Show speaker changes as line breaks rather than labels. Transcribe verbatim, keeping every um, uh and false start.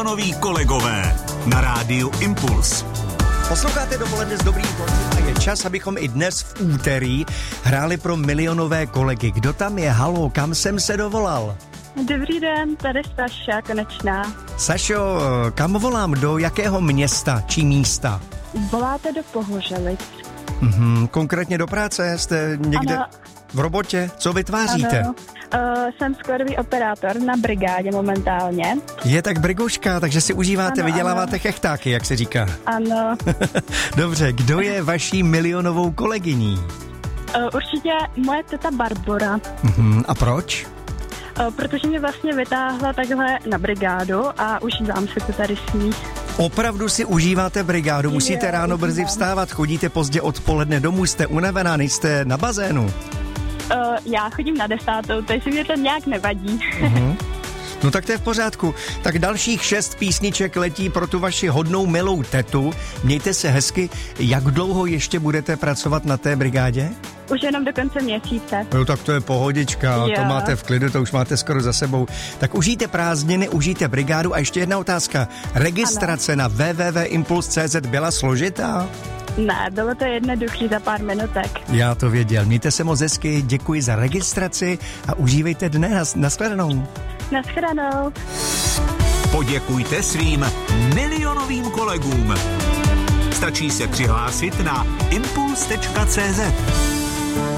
Milionoví kolegové na rádiu Impuls.
Posloucháte Dopoledne s dobrým pocitem a je čas, abychom i dnes v úterý hráli pro milionové kolegy. Kdo tam je? Halo, kam jsem se dovolal?
Dobrý den, tady Saša Konečná.
Sašo, kam volám? Do jakého města či místa?
Voláte do Pohořelic.
Mhm, konkrétně do práce? Jste někde
ano.
v robotě? Co vytváříte?
Ano, uh, jsem skladový operátor na brigádě momentálně.
Je tak brigoška, takže si užíváte,
Ano,
vyděláváte
ano.
chechtáky, jak se říká.
Ano.
Dobře, kdo je vaší milionovou kolegyní?
Uh, určitě moje teta Barbora.
Mhm, a proč?
Uh, protože mě vlastně vytáhla takhle na brigádu a užívám si to tady s ní.
Opravdu si užíváte brigádu, musíte
Je,
ráno brzy
užívám.
vstávat, chodíte pozdě odpoledne domů, jste unavená, nejste na bazénu.
Uh, já chodím na desátou, takže mě to nějak nevadí.
Mhm. No tak to je v pořádku. Tak dalších šest písniček letí pro tu vaši hodnou milou tetu. Mějte se hezky. Jak dlouho ještě budete pracovat na té brigádě?
Už jenom do konce měsíce.
No tak to je pohodička,
Jo.
to máte v klidu, to už máte skoro za sebou. Tak užijte prázdniny, užijte brigádu a ještě jedna otázka. Registrace ano. na w w w tečka impuls tečka c z byla složitá?
Ne, bylo to jednoduchý za pár minutek.
Já to věděl. Mějte se moc hezky, děkuji za registraci a užívejte dnes. Naschledanou.
Naschledanou.
Poděkujte svým milionovým kolegům. Stačí se přihlásit na impuls tečka c z.